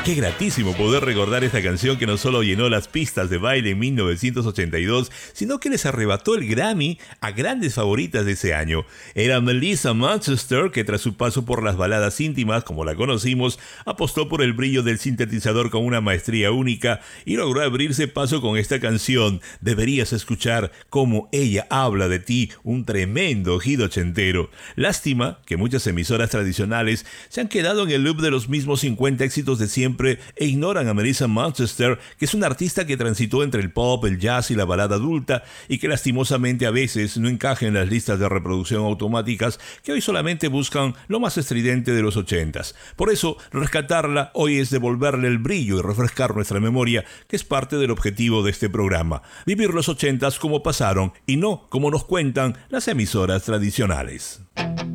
Qué gratísimo poder recordar esta canción que no solo llenó las pistas de baile en 1982, sino que les arrebató el Grammy a grandes favoritas de ese año. Era Melissa Manchester, que tras su paso por las baladas íntimas, como la conocimos, apostó por el brillo del sintetizador con una maestría única y logró abrirse paso con esta canción. Deberías escuchar cómo ella habla de ti, un tremendo hit ochentero. Lástima que muchas emisoras tradicionales se han quedado en el loop de los mismos 50 éxitos de siempre e ignoran a Melissa Manchester, que es una artista que transitó entre el pop, el jazz y la balada adulta y que lastimosamente a veces no encaja en las listas de reproducción automáticas que hoy solamente buscan lo más estridente de los 80s. Por eso, rescatarla hoy es devolverle el brillo y refrescar nuestra memoria, que es parte del objetivo de este programa. Vivir los 80s como pasaron y no como nos cuentan las emisoras tradicionales.